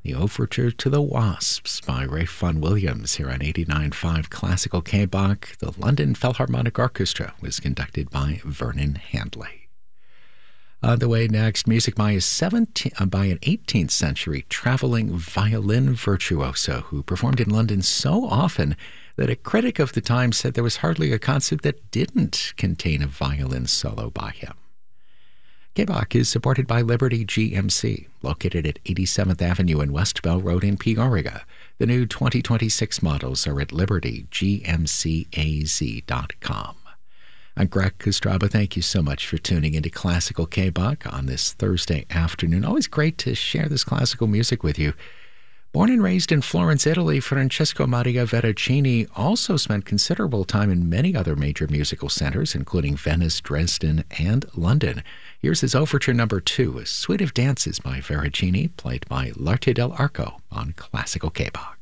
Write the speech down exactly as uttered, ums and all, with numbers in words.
The Overture to the Wasps by Ralph Vaughan Williams here on eighty-nine point five Classical K-Bach. The London Philharmonic Orchestra was conducted by Vernon Handley. On the way next, music by, a seventeenth, uh, by an eighteenth century traveling violin virtuoso who performed in London so often that a critic of the time said there was hardly a concert that didn't contain a violin solo by him. K-Bach is supported by Liberty G M C, located at eighty-seventh Avenue and West Bell Road in Peoria. The new twenty twenty-six models are at liberty g m c a z dot com. I'm Greg Kostraba. Thank you so much for tuning into Classical K-Bach on this Thursday afternoon. Always great to share this classical music with you. Born and raised in Florence, Italy, Francesco Maria Veracini also spent considerable time in many other major musical centers, including Venice, Dresden, and London. Here's his Overture Number Two, a suite of dances by Veracini, played by L'Arte dell'Arco on Classical K-Bach.